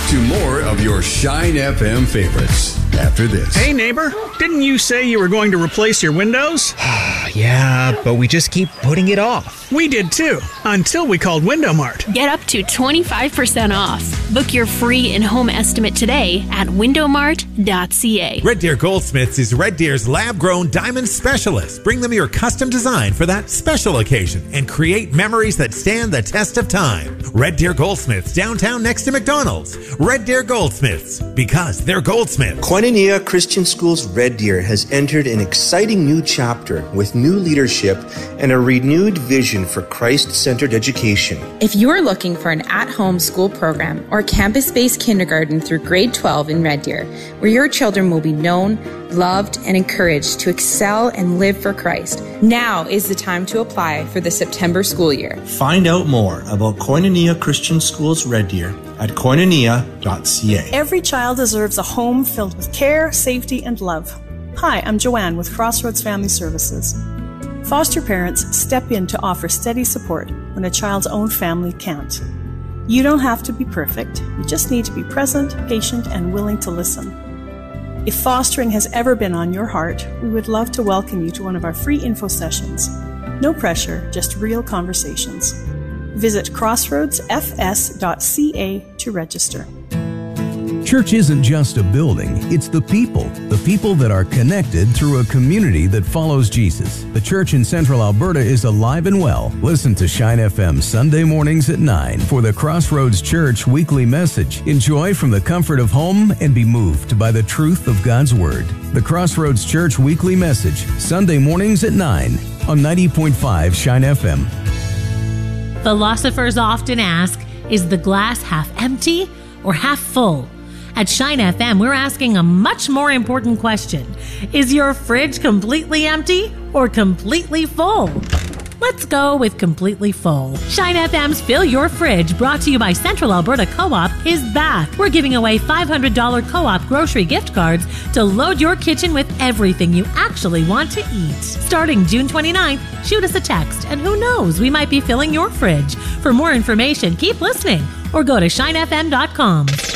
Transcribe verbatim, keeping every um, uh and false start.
to more of your Shine F M favorites after this. Hey, neighbor, didn't you say you were going to replace your windows? Yeah, but we just keep putting it off. We did too, until we called Window Mart. Get up to twenty-five percent off. Book your free in-home estimate today at window mart dot c a. Red Deer Goldsmiths is Red Deer's lab-grown diamond specialist. Bring them your custom design for that special occasion and create memories that stand the test of time. Red Deer Goldsmiths, downtown next to McDonald's. Red Deer Goldsmiths, because they're goldsmiths. Koinonia Christian Schools Red Deer has entered an exciting new chapter with new leadership and a renewed vision for Christ-centered education. If you're looking for an at-home school program or campus-based kindergarten through grade twelve in Red Deer, where your children will be known, loved, and encouraged to excel and live for Christ, now is the time to apply for the September school year. Find out more about Koinonia Christian Schools Red Deer at koinonia dot c a. Every child deserves a home filled with care, safety, and love. Hi, I'm Joanne with Crossroads Family Services. Foster parents step in to offer steady support when a child's own family can't. You don't have to be perfect. You just need to be present, patient, and willing to listen. If fostering has ever been on your heart, we would love to welcome you to one of our free info sessions. No pressure, just real conversations. Visit crossroads f s dot c a to register. Church isn't just a building, it's the people. The people that are connected through a community that follows Jesus. The church in Central Alberta is alive and well. Listen to Shine F M Sunday mornings at nine for the Crossroads Church weekly message. Enjoy from the comfort of home and be moved by the truth of God's Word. The Crossroads Church weekly message, Sunday mornings at nine on ninety point five Shine F M. Philosophers often ask, is the glass half empty or half full? At Shine F M, we're asking a much more important question. Is your fridge completely empty or completely full? Let's go with completely full. Shine F M's Fill Your Fridge, brought to you by Central Alberta Co-op, is back. We're giving away five hundred dollars Co-op grocery gift cards to load your kitchen with everything you actually want to eat. Starting June twenty-ninth, shoot us a text, and who knows, we might be filling your fridge. For more information, keep listening or go to shine f m dot com.